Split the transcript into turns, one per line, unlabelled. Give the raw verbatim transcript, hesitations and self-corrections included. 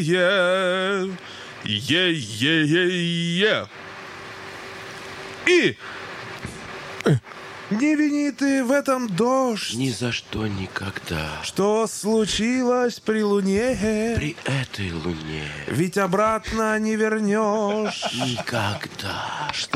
Е, е, е, е, е. И не вини ты в этом дождь.
Ни за что никогда.
Что случилось при луне?
При этой луне
Ведь обратно не вернешь.
никогда.